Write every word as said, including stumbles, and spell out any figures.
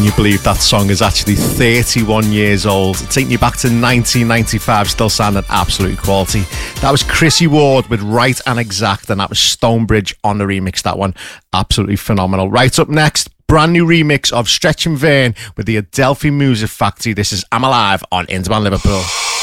you believe that song is actually thirty-one years old? Taking you back to nineteen ninety-five, still sounding absolutely quality. That was Chrissy Ward with Right and Exact, and that was Stonebridge on the remix. That one, absolutely phenomenal. Right, up next, brand new remix of Stretch and Vern with the Adelphi Music Factory. This is I'm Alive on Interman Liverpool.